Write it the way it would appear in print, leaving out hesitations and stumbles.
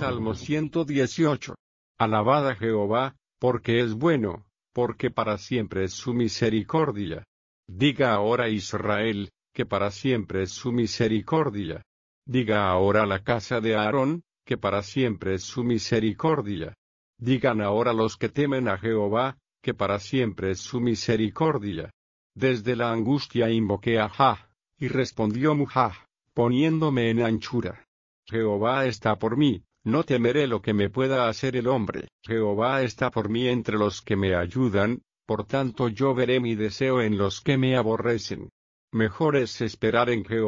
Salmo 118. Alabad a Jehová, porque es bueno, porque para siempre es su misericordia. Diga ahora Israel, que para siempre es su misericordia. Diga ahora la casa de Aarón, que para siempre es su misericordia. Digan ahora los que temen a Jehová, que para siempre es su misericordia. Desde la angustia invoqué a Jah, y respondió Jah, poniéndome en anchura. Jehová está por mí, no temeré lo que me pueda hacer el hombre. Jehová está por mí entre los que me ayudan, por tanto yo veré mi deseo en los que me aborrecen. Mejor es esperar en Jehová.